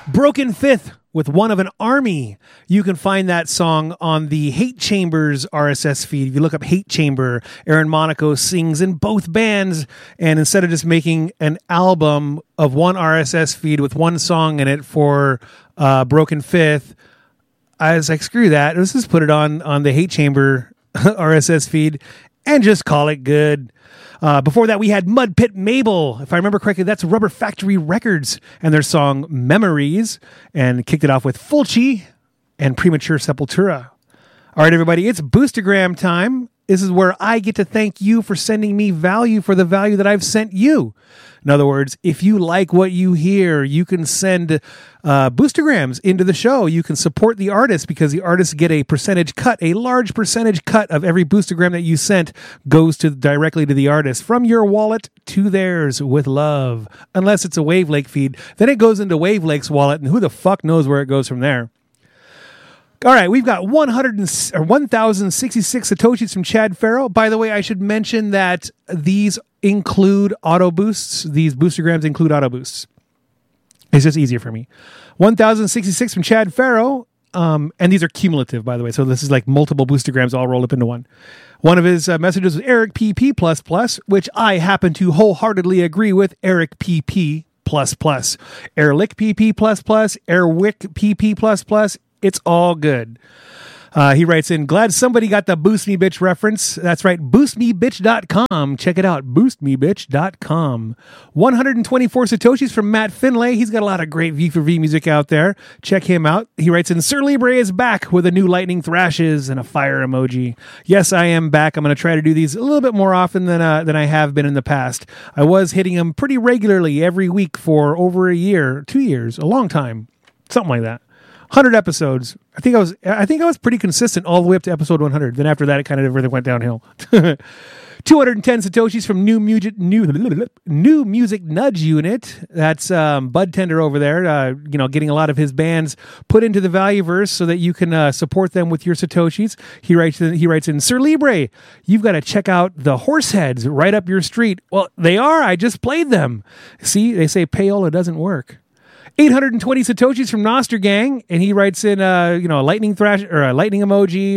Broken Fifth with One of an Army. You can find that song on the Hate Chambers RSS feed. If you look up Hate Chamber, Aaron Monaco sings in both bands. And instead of just making an album of one RSS feed with one song in it for Broken Fifth, I was like, screw that. Let's just put it on the Hate Chamber RSS feed and just call it good. Before that, we had Mud Pit Mabel. If I remember correctly, that's Rubber Factory Records and their song Memories, and kicked it off with Fulci and Premature Sepultura. All right, everybody, it's Boostergram time. This is where I get to thank you for sending me value for the value that I've sent you. In other words, if you like what you hear, you can send boostergrams into the show. You can support the artists because the artists get a percentage cut. A large percentage cut of every boostergram that you sent goes directly to the artist from your wallet to theirs with love. Unless it's a Wavelake feed, then it goes into Wavelake's wallet, and who the fuck knows where it goes from there. All right, we've got 1,066 Satoshis from Chad Farrow. By the way, I should mention that these include auto boosts. These boostergrams include auto boosts. It's just easier for me. 1,066 from Chad Farrow. And these are cumulative, by the way. So this is like multiple boostergrams all rolled up into one. One of his messages was Eric PP++, which I happen to wholeheartedly agree with. Eric PP++. Erlich PP++, Erwick PP++. It's all good. He writes in, glad somebody got the Boost Me Bitch reference. That's right, boostmebitch.com. Check it out, boostmebitch.com. 124 Satoshis from Matt Finlay. He's got a lot of great V4V music out there. Check him out. He writes in, Sir Libre is back with a new lightning thrashes and a fire emoji. Yes, I am back. I'm going to try to do these a little bit more often than I have been in the past. I was hitting them pretty regularly every week for over a year, 2 years, a long time, something like that. 100 episodes. I think I was pretty consistent all the way up to episode 100. Then after that, it kind of everything went downhill. 210 Satoshis from New Music Nudge Unit. That's Bud Tender over there. Getting a lot of his bands put into the Valueverse so that you can support them with your Satoshis. He writes in, Sir Libre, you've got to check out the Horseheads right up your street. Well, they are. I just played them. See, they say payola doesn't work. 820 Satoshis from Noster Gang, and he writes in, a lightning thrash or a lightning emoji,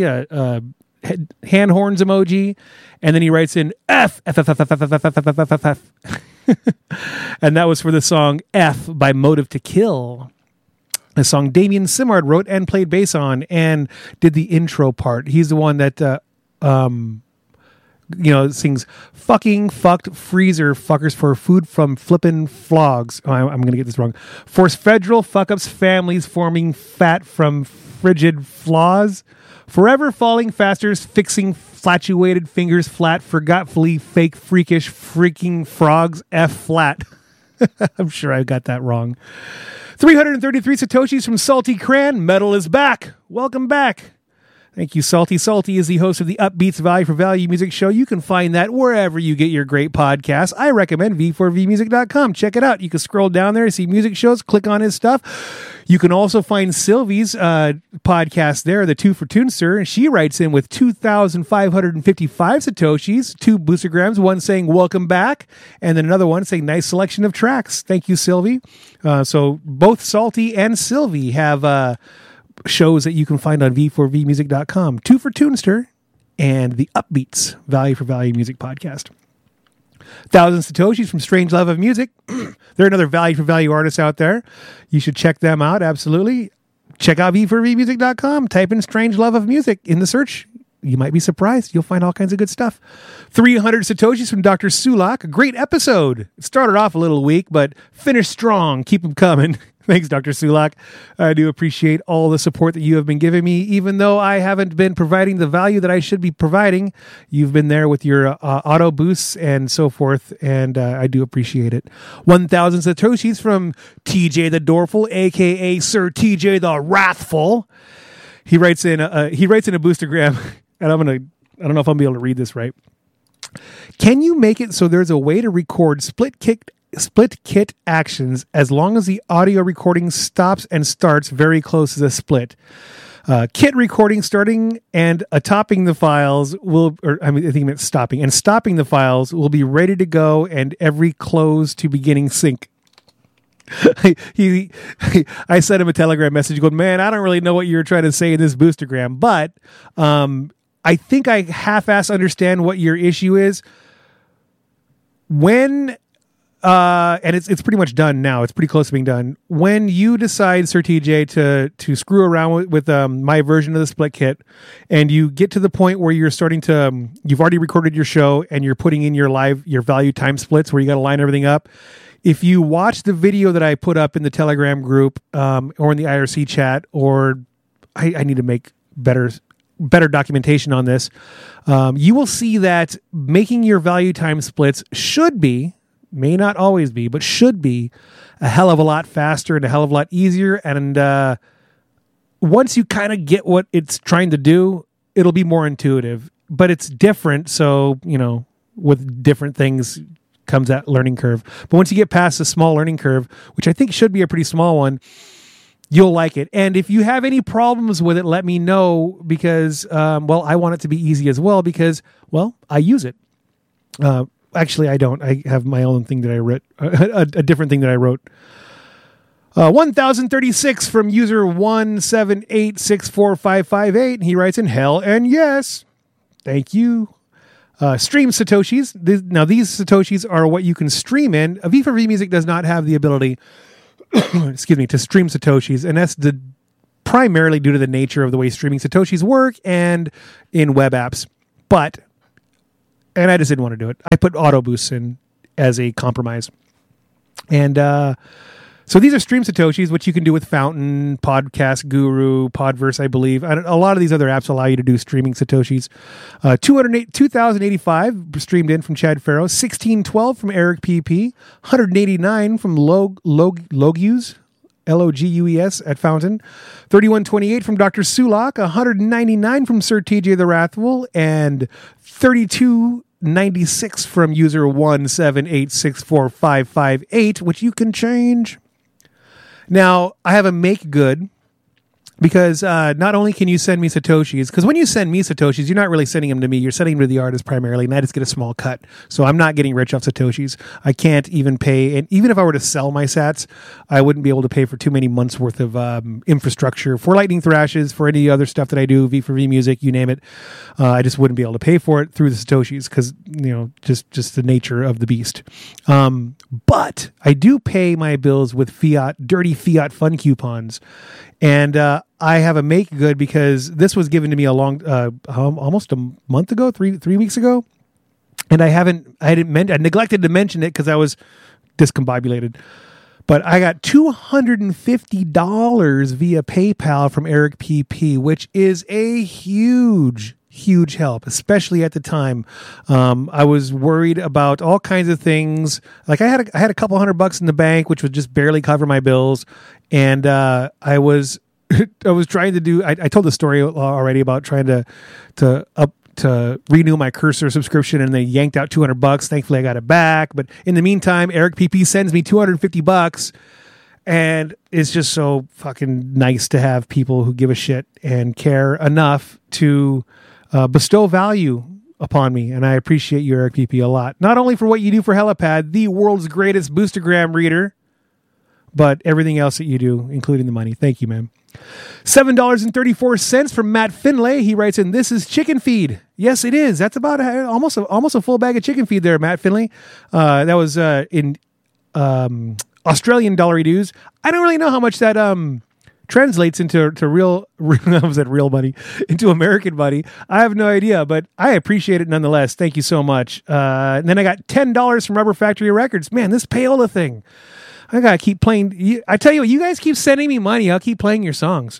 hand horns emoji, and then he writes in F, F, F, F, F, F, F, F, F, F, F, F, and that was for the song F by Motive to Kill. A song Damien Simard wrote and played bass on, and did the intro part. He's the one that sings fucking fucked freezer fuckers for food from flippin' flogs. Oh, I'm going to get this wrong. Force federal fuck-ups families forming fat from frigid flaws. Forever falling faster, fixing flatuated fingers flat, forgetfully fake freakish freaking frogs F flat. I'm sure I got that wrong. 333 Satoshis from Salty Cran. Metal is back. Welcome back. Thank you, Salty. Salty is the host of the Upbeats Value for Value Music Show. You can find that wherever you get your great podcasts. I recommend v4vmusic.com. Check it out. You can scroll down there, see music shows, click on his stuff. You can also find Sylvie's podcast there, the Two for Tunster. She writes in with 2,555 Satoshis, 2 boostergrams, one saying welcome back, and then another one saying nice selection of tracks. Thank you, Sylvie. So both Salty and Sylvie have shows that you can find on v4vmusic.com. Two for Tunster and the Upbeats Value for Value Music Podcast. 1,000 Satoshis from Strange Love of Music. They're another Value for Value artist out there. You should check them out, absolutely. Check out v4vmusic.com. Type in Strange Love of Music in the search. You might be surprised. You'll find all kinds of good stuff. 300 Satoshis from Dr. Sulak. A great episode. It started off a little weak, but finished strong. Keep them coming. Thanks, Dr. Sulak. I do appreciate all the support that you have been giving me. Even though I haven't been providing the value that I should be providing, you've been there with your auto boosts and so forth, and I do appreciate it. 1,000 Satoshis from TJ the Dorful, a.k.a. Sir TJ the Wrathful. He writes in a boostergram, and I don't know if I'm going to be able to read this right. Can you make it so there's a way to record split kit actions as long as the audio recording stops and starts very close to the split? Kit recording starting and topping the files I think it meant stopping, and stopping the files will be ready to go, and every close to beginning sync. he I sent him a Telegram message going, man, I don't really know what you're trying to say in this boostergram, but I think I half-ass understand what your issue is. When and it's pretty much done now. It's pretty close to being done. When you decide, Sir TJ, to screw around with my version of the split kit, and you get to the point where you're starting to, you've already recorded your show and you're putting in your value time splits where you got to line everything up. If you watch the video that I put up in the Telegram group or in the IRC chat, or I need to make better documentation on this, you will see that making your value time splits should be, may not always be, but should be a hell of a lot faster and a hell of a lot easier. And once you kind of get what it's trying to do, it'll be more intuitive, but it's different. So, with different things comes that learning curve. But once you get past the small learning curve, which I think should be a pretty small one, you'll like it. And if you have any problems with it, let me know, because, I want it to be easy as well, because, I use it. Actually, I don't. I have my own thing that I wrote, a different thing that I wrote. 1036 from user 178645558. He writes in hell and yes. Thank you. Stream Satoshis. Now, these Satoshis are what you can stream in. V4V Music does not have the ability, to stream Satoshis, and that's primarily due to the nature of the way streaming Satoshis work and in web apps. And I just didn't want to do it. I put auto boosts in as a compromise. And so these are stream Satoshis, which you can do with Fountain, Podcast Guru, Podverse, I believe. A lot of these other apps allow you to do streaming Satoshis. 2,085 streamed in from Chad Farrow, 1612 from Eric PP, 189 from Logues, Logues at Fountain, 3128 from Dr. Sulak, 199 from Sir TJ the Wrathful, and 3296 from user 178645558, which you can change. Now, I have a make good, because not only can you send me Satoshis, because when you send me Satoshis, you're not really sending them to me. You're sending them to the artist primarily, and I just get a small cut. So I'm not getting rich off Satoshis. I can't even pay. And even if I were to sell my sats, I wouldn't be able to pay for too many months worth of infrastructure for Lightning Thrashes, for any other stuff that I do, V4V Music, you name it. I just wouldn't be able to pay for it through the Satoshis because, just the nature of the beast. But I do pay my bills with dirty fiat fun coupons. And I have a make good because this was given to me almost a month ago, three weeks ago, and I neglected to mention it because I was discombobulated. But I got $250 via PayPal from Eric PP, which is a huge help, especially at the time. I was worried about all kinds of things. Like I had a couple $100 in the bank, which would just barely cover my bills. And I was trying to do, I told the story already about trying to renew my Cursor subscription, and they yanked out $200. Thankfully I got it back. But in the meantime, Eric PP sends me $250. And it's just so fucking nice to have people who give a shit and care enough to bestow value upon me. And I appreciate you, Eric PP, a lot. Not only for what you do for Helipad, the world's greatest boostergram reader, but everything else that you do, including the money. Thank you, man. $7.34 from Matt Finlay. He writes in, this is chicken feed. Yes, it is. That's about almost a full bag of chicken feed there, Matt Finlay. That was in Australian dollar dues. I don't really know how much that translates into real money, into American money. I have no idea, but I appreciate it nonetheless. Thank you so much. And then I got $10 from Rubber Factory Records. Man, this payola thing. I gotta keep playing. I tell you what, you guys keep sending me money, I'll keep playing your songs.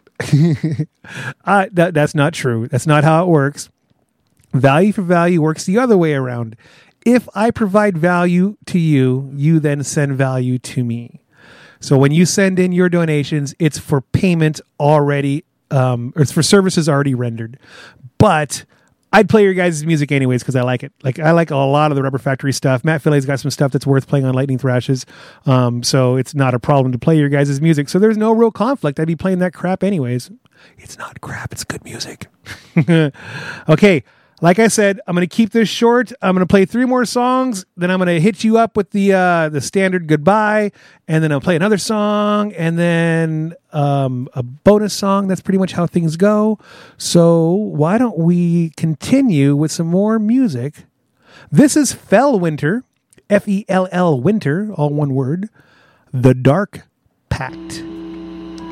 That's not true. That's not how it works. Value for value works the other way around. If I provide value to you, you then send value to me. So when you send in your donations, it's for payment already, or it's for services already rendered. But I'd play your guys' music anyways because I like it. Like I like a lot of the Rubber Factory stuff. Matt Finlay's got some stuff that's worth playing on Lightning Thrashes, so it's not a problem to play your guys' music. So there's no real conflict. I'd be playing that crap anyways. It's not crap. It's good music. Okay, Like I said, I'm going to keep this short. I'm going to play 3 more songs. Then I'm going to hit you up with the standard goodbye. And then I'll play another song. And then a bonus song. That's pretty much how things go. So why don't we continue with some more music? This is Fellwinter. Fell Winter, all one word. The Dark Pact.